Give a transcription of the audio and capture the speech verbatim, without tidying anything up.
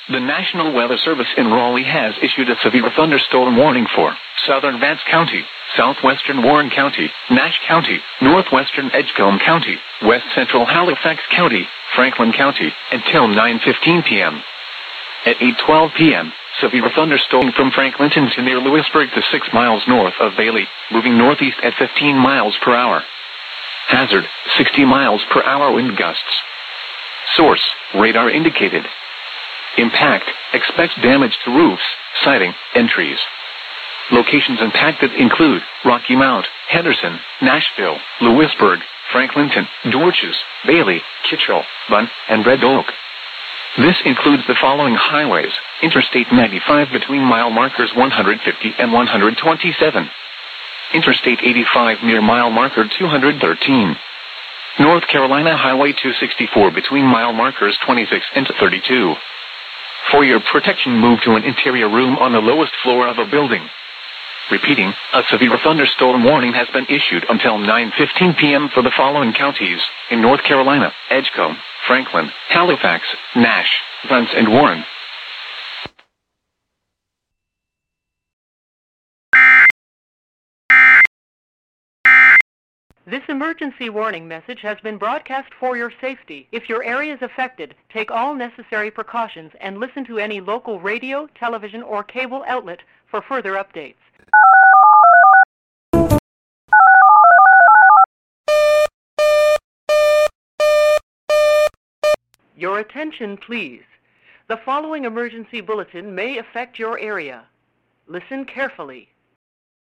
The National Weather Service in Raleigh has issued a severe thunderstorm warning for southern Vance County, southwestern Warren County, Nash County, northwestern Edgecombe County, west central Halifax County, Franklin County, until nine fifteen p m At eight twelve p m, severe thunderstorm from Franklinton to near Lewisburg to six miles north of Bailey, moving northeast at fifteen miles per hour. Hazard, sixty miles per hour wind gusts. Source, radar indicated. Impact, expect damage to roofs, siding, and trees. Locations impacted include Rocky Mount, Henderson, Nashville, Lewisburg, Franklinton, Dorches, Bailey, Kittrell, Bunn, and Red Oak. This includes the following highways: Interstate ninety-five between mile markers one hundred fifty and one hundred twenty-seven. Interstate eighty-five near mile marker two hundred thirteen. North Carolina Highway two sixty-four between mile markers twenty-six and thirty-two. For your protection, move to an interior room on the lowest floor of a building. Repeating, a severe thunderstorm warning has been issued until nine fifteen p m for the following counties in North Carolina: Edgecombe, Franklin, Halifax, Nash, Vance, and Warren. This emergency warning message has been broadcast for your safety. If your area is affected, take all necessary precautions and listen to any local radio, television, or cable outlet for further updates. Your attention, please. The following emergency bulletin may affect your area. Listen carefully.